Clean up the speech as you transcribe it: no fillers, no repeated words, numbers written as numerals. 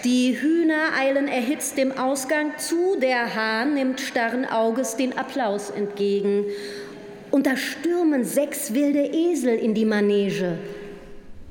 Die Hühner eilen erhitzt dem Ausgang zu, der Hahn nimmt starren Auges den Applaus entgegen. Und da stürmen 6 wilde Esel in die Manege.